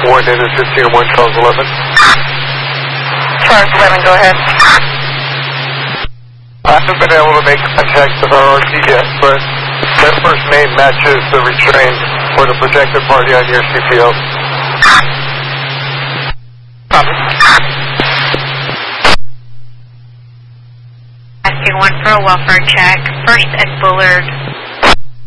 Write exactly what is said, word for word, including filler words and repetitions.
one into fifteen one, Charles eleven. Charles eleven, go ahead. I haven't been able to make contact with our R T yet, but that first name matches the restraint for the projected party on your C P O. Asking one for a welfare check. First at Bullard.